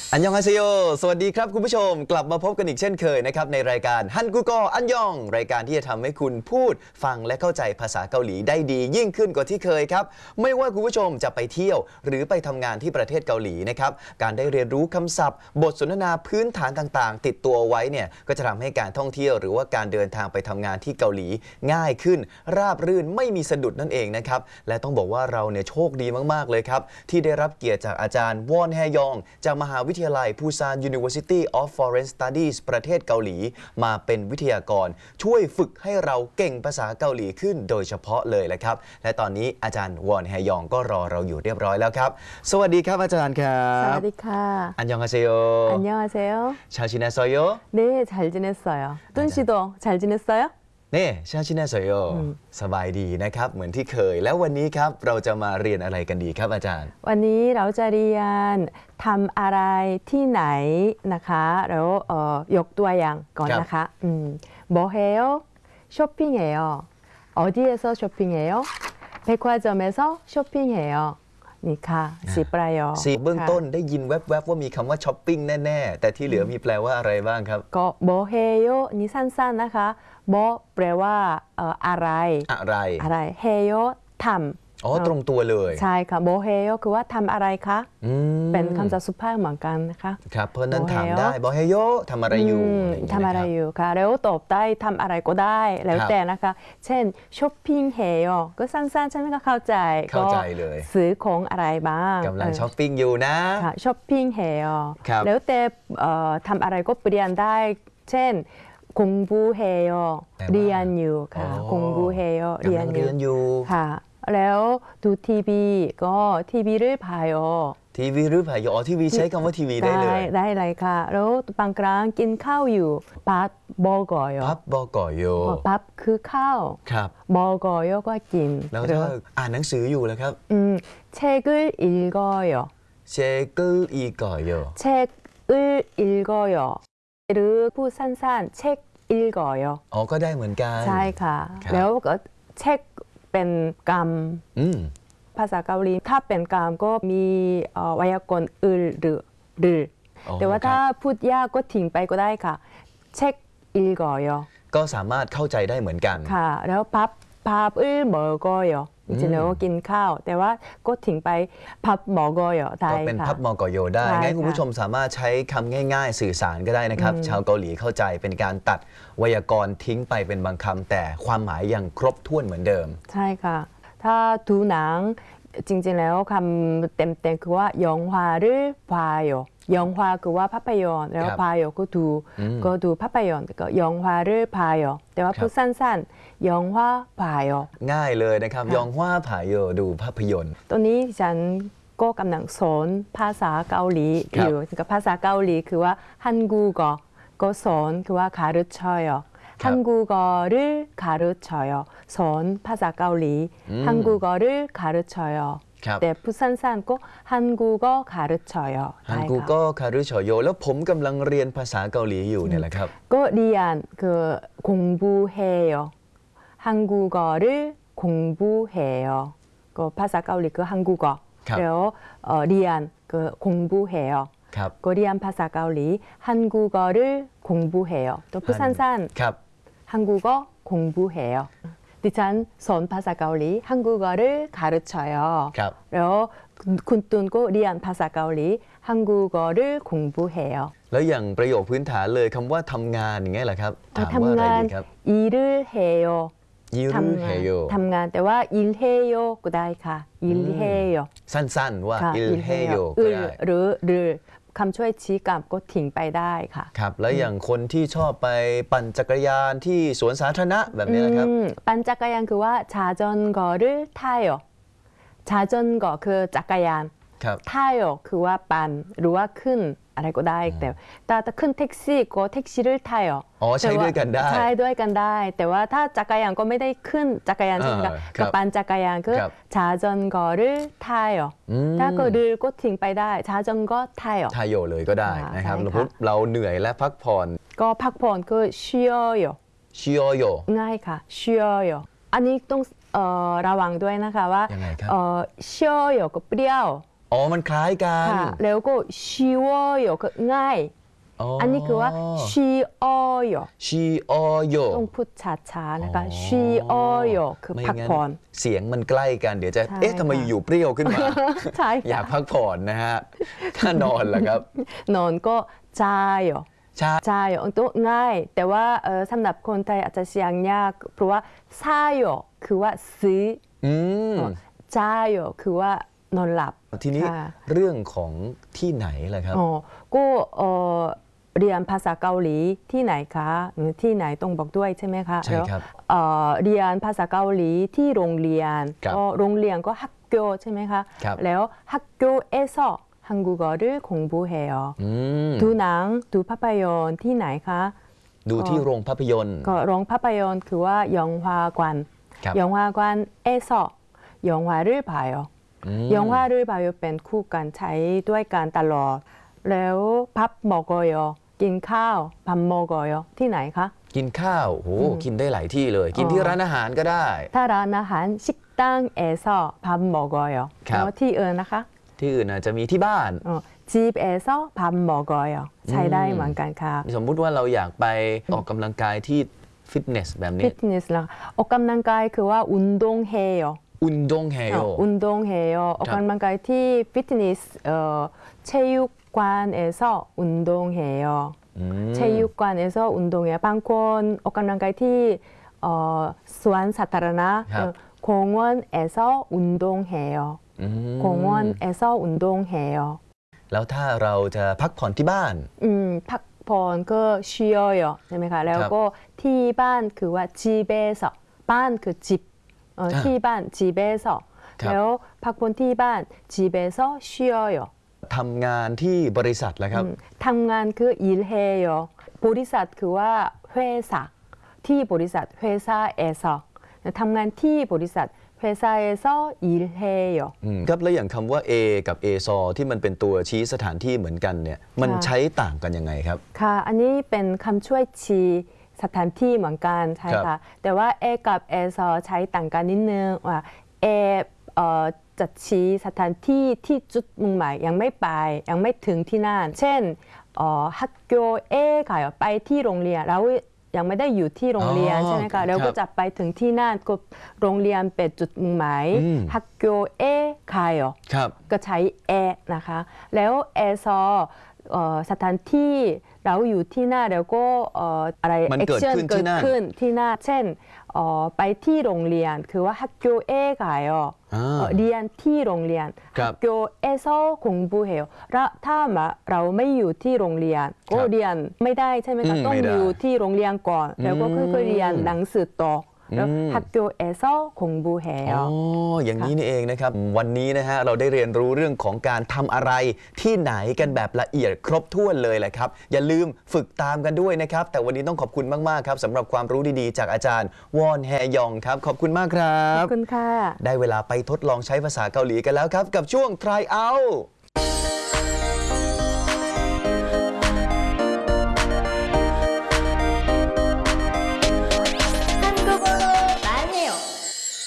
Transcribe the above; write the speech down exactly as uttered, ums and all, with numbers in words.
อันยองฮาเซโยสวัสดีครับคุณผู้ชมกลับมาพบกันอีกเช่นเคยนะครับในรายการฮันกูกออันยองรายการที่จะทำให้คุณพูดฟังและเข้าใจภาษาเกาหลีได้ดียิ่งขึ้นกว่าที่เคยครับไม่ว่าคุณผู้ชมจะไปเที่ยวหรือไปทำงานที่ประเทศเกาหลีนะครับการได้เรียนรู้คำศัพท์บทสนทนาพื้นฐานต่างๆติดตัวไว้เนี่ยก็จะทำให้การท่องเที่ยวหรือว่าการเดินทางไปทำงานที่เกาหลีง่ายขึ้นราบรื่นไม่มีสะดุดนั่นเองนะครับและต้องบอกว่าเราเนี่ยโชคดีมากๆเลยครับที่ได้รับเกียรติจากอาจารย์วอนแฮยองจากมหาวิทยาลัยปูซาน University of Foreign Studies ประเทศเกาหลีมาเป็นวิทยากรช่วยฝึกให้เราเก่งภาษาเกาหลีขึ้นโดยเฉพาะเลยแหละครับและตอนนี้อาจารย์วอนแฮยองก็รอเราอยู่เรียบร้อยแล้วครับสวัสดีครับอาจารย์ครับสวัสดีค่ะอันยองฮาเซโยอันยองฮาเซโย 잘 지냈어요? 네, 잘 지냈어요. 뚠 씨도 잘 지냈어요? 네, 잘 지냈어요. สบายดีนะครับเหมือนที่เคยแล้ววันนี้ครับเราจะมาเรียนอะไรกันดีครับอาจารย์วันนี้เราจะเรียนทำอะไรที่ไหนนะคะแล้วเอ่อยกตัวอย่างก่อนนะคะอืม뭐해요? 쇼핑해요. 어디에서 쇼핑해요? 백화점에서 쇼핑해요. นี่ค่ะสิประโยคสิเบื้องต้นได้ยินแวบๆว่ามีคำว่าช้อปปิ้งแน่ๆแต่ที่เหลือมีแปลว่าอะไรบ้างครับก็뭐해요นี่สั้นๆนะคะบ่แปลว่าเอ่ออะไรอะไรอะไร해요ทำอ๋อตรงตัวเลยใช่ค่ะ뭐해요คือว่าทำอะไรคะเป็นคำศัพท์สุภาพเหมือนกันนะคะครับเพราะนั้นถามได้뭐해요ทำอะไรอยู่ทำอะไรอยู่ค่ะแล้วตอบได้ทำอะไรก็ได้แล้วแต่นะคะเช่นช้อปปิ้ง해요ก็สั้นๆฉันก็เข้าใจเข้าใจเลยซื้อของอะไรบ้างกำลังช้อปปิ้งอยู่นะค่ะช้อปปิ้ง해요แล้วแต่ทำอะไรก็เปลี่ยนได้เช่น공부해요เรียนอยู่ค่ะ공부해요เรียนอยู่ค่ะแล้วดูทีวีก็ทีวีหรือ봐요 ทีวีหรือ봐요อ๋อทีวีใช้คำว่าทีวีได้เลยได้เลยค่ะแล้วบางครั้งกินข้าวอยู่밥 먹어요 밥 먹어요 밥คือข้าวครับ 먹어요ก็กินแล้วถ้าอ่านหนังสืออยู่แล้วครับอืม책을 읽어요 책을 읽어요 책을 읽어요หรือพูดสั้นๆเช็คอิลกอยอ๋อก็ได้เหมือนกันใช่ค่ะแล้วก็เช็คเป็นกรรมภาษาเกาหลีถ้าเป็นกรรมก็มีไวยากรณ์อึลหรือหรือแต่ว่าถ้าพูดยากก็ทิ้งไปก็ได้ค่ะเช็คอิลกอยก็สามารถเข้าใจได้เหมือนกันค่ะแล้วพับพับอึลเมอร์กอยจริงๆแล้วกินข้าวแต่ว่าก็ทิ้งไปพับหมอกอยได้ก็เป็นพับหมอกอยได้งั้นคุณผู้ชมสามารถใช้คำง่ายๆสื่อสารก็ได้นะครับชาวเกาหลีเข้าใจเป็นการตัดไวยากรณ์ทิ้งไปเป็นบางคำแต่ความหมายยังครบถ้วนเหมือนเดิมใช่ค่ะถ้าดูหนังจริงๆแล้วคำเต็มๆคือว่า영화를봐요 영화คือว่าภาพยนตร์แล้ว봐요ก็ดูก็ดูภาพยนตร์ก็영화를봐요แต่ว่าพูดสั้นๆ영화 봐요 ง่ายเลยนะครับ영화 봐요ดูภาพยนตร์ตอนนี้ฉันก็กำลังสอนภาษาเกาหลีอยู่กับภาษาเกาหลีคือว่าฮันกูก็ก็สอนคือว่า가르쳐요 한국어를 가르쳐요. 선ภาษาเกาหลี 한국어를 가르쳐요.แต่พูดสั้นๆก็ 한국어 가르쳐요. 한국어 가르쳐요. แล้วผมกำลังเรียนภาษาเกาหลีอยู่เนี่ยแหละครับก็เรียนคือ 공부해요. 한국어를 공부해요. ก็ภาษาเกาหลีคือ 한국어. แล้วเรียนคือ 공부해요. ก็เรียนภาษาเกาหลี 한국어를 공부해요. ตัวพูดสั้นๆ한국어 공부해요. ดิฉันสอนภาษาเกาหลี 한국어를 가르쳐요. แล้วคุณตุนก็เรียนภาษาเกาหลี 한국어를 공부해요. แล้วอย่างประโยคพื้นฐานเลยคำว่าทำงานอย่างเงี้ยแหละครับถามว่าอะไรดีครับ 일을 해요. 일을 해요. ทำงานแต่ว่า 일해요 ก็ได้ค่ะ 일해요. สั้นๆว่า 일해요 ก็ได้หรือหรือคำช่วยชี้กรรมก็ทิ้งไปได้ค่ะครับแล้วอย่างคนที่ชอบไปปั่นจักรยานที่สวนสาธารณะแบบนี้นะครับปั่นจักรยานคือว่า자전거를 타요 자전거คือจักรยาน타요คือว่าปั่นหรือว่าขึ้นอะไรก็ได้แต่ถ้าขึ้นแท็กซี่ก็แท็กซี่를 타요 อ๋อใช้ด้วยกันได้ใช้ด้วยกันได้แต่ว่าถ้าจักรยานก็ไม่ได้ขึ้นจักรยานใช่ไหมคะกับปั่นจักรยานคือ자전거를 타요ถ้าก็를ก็ทิ้งไปได้자전거 타요 타요เลยก็ได้นะครับเราเหนื่อยและพักผ่อนก็พักผ่อนคือ쉬어요 쉬어요 ง่ายค่ะ쉬어요อันนี้ต้องระวังด้วยนะคะว่า쉬어요ก็เปรี้ยวอ๋อมันคล้ายกันค่ะแล้วก็쉬워요คือง่ายอันนี้คือว่า쉬어요 ชีออโยต้องพูดช้าๆนะคะอ๋อ 쉬어요คือไม่พักงั้นผ่อนเสียงมันใกล้กันเดี๋ยวจะใช่เอ๊ะทำไมค่ะอยู่ๆเปรี้ยวขึ้นมาใช่อยากค่ะพักผ่อนนะฮะ ถ้านอนล่ะครับนอนก็자요 ใช่ 자요ตัวง่าย แต่ว่าเออสำหรับคนไทยอาจจะเสียงยากเพราะว่า사요คือว่าซื้ออืม 자요คือว่านอนหลับทีนี้ค่ะเรื่องของที่ไหนล่ะครับอ๋อก็เอ่อเรียนภาษาเกาหลีที่ไหนคะหรือที่ไหนต้องบอกด้วยใช่ไหมคะใช่ครับแล้วเอ่อเรียนภาษาเกาหลีที่โรงเรียนครับก็โรงเรียนก็학교ใช่ไหมคะครับแล้ว학교에서 한국어를 공부해요 อืมดูหนังดูภาพยนตร์ที่ไหนคะดูที่โรงภาพยนตร์ก็โรงภาพยนตร์คือว่า영화관 ครับ 영화관에서 영화를 봐요 อืม 영화를 봐요 เป็นคู่กันใช้ด้วยกันตลอด แล้ว밥 먹어요 กินข้าว밥 먹어요 ที่ไหนคะกินข้าวโหกินได้หลายที่เลย กินที่ร้านอาหารก็ได้ถ้าร้านอาหาร식당에서 밥 먹어요 ครับแล้วที่อื่นนะคะที่อื่นอาจจะมีที่บ้าน 어, 집에서 밥 먹어요 ใช้ได้เหมือนกันค่ะสมมุติว่าเราอยากไปออกกำลังกายที่ฟิตเนสแบบนี้ 피트니스 라ออกกำลังกายคือว่า운동해요 อุนดงเฮโย 어, 운동해요 ออกกำลังกายที่ฟิตเนสเอ่อ체육관에서 운동해요 อืม 체육관에서 운동해요 บางคนออกกำลังกายที่เอ่อสวนสาธารณะครับ 공원에서 운동해요 อืม 공원에서 운동해요 แล้วถ้าเราจะพักผ่อนที่บ้านอืมพักผ่อนก็쉬어요ใช่ไหมคะแล้วก็ที่บ้านคือว่า집에서บ้านคือ집เอ่อที่บ้าน집에서 ครับแล้วพักผ่อนที่บ้าน 집에서 쉬어요 ทำงานที่บริษัทแล้วครับทำงานคือ일해요บริษัทคือว่า회사ที่บริษัท회사에서ทำงานที่บริษัท회사에서 일해요 อืมครับแล้วอย่างคำว่า A กับ A ซอที่มันเป็นตัวชี้สถานที่เหมือนกันเนี่ยมันค่ะใช้ต่างกันยังไงครับค่ะ อันนี้เป็นคำช่วยชี้สถานที่เหมือนกันใช่ครัค่ะบแต่ว่า A กับ A ซอใช้ต่างกันนิดนึงว่า A เอ่อจะชี้สถานที่ที่จุดมุ่งหมายยังไม่ไปยังไม่ถึงที่นั่น เช่นเอ่อ학교에 가요 ไปที่โรงเรียนแล้วยังไม่ได้อยู่ที่โรงเรียนอ๋อใช่ไหมคะแล้วก็ครับจะไปถึงที่นั่นก็โรงเรียนเป็นจุดมุ่งหมายอืม 학교에 가요 ครับก็ใช้ แอ นะคะ แล้ว แอ ซอเอ่อสถานที่เราอยู่ที่หน้าแล้วก็เอ่ออะไรมันเกิด action ขึ้นที่นั่นเกิดขึ้นที่หน้า เช่นเอ่อไปที่โรงเรียนคือว่า학교에 가요 อ่าเอ่อเรียนที่โรงเรียนครับ 학교에서 공부해요 แล้วถ้ามาเราไม่อยู่ที่โรงเรียนก็ครับเรียนไม่ได้ใช่ไหมอืคะมต้องไม่ได้อยู่ที่โรงเรียนก่อน แล้วก็ค่อยๆเรียนหนังสือต่อแล้วอืม 학교에서 อ๋อ 공부해요 อย่างนี้นี่เองนะครับ วันนี้นะฮะเราได้เรียนรู้เรื่องของการทำอะไรที่ไหนกันแบบละเอียดครบถ้วนเลยแหละครับ อย่าลืมฝึกตามกันด้วยนะครับ แต่วันนี้ต้องขอบคุณมากๆครับสำหรับความรู้ดีๆ จากอาจารย์วอนแฮยองครับ ขอบคุณมากครัขบอบคุณค่ะได้เวลาไปทดลองใช้ภาษาเกาหลีกันแล้วครับ กับช่วง try out